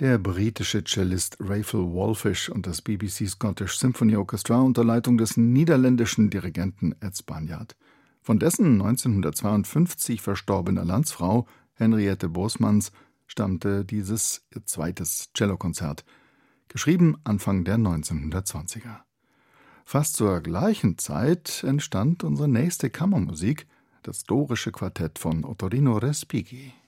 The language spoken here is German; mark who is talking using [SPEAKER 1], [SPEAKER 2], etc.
[SPEAKER 1] Der britische Cellist Raphael Walfish und das BBC Scottish Symphony Orchestra unter Leitung des niederländischen Dirigenten Ed Spanjaard. Von dessen 1952 verstorbener Landsfrau Henriette Bosmans stammte dieses ihr zweites Cellokonzert, geschrieben Anfang der 1920er. Fast zur gleichen Zeit entstand unsere nächste Kammermusik, das Dorische Quartett von Ottorino Respighi.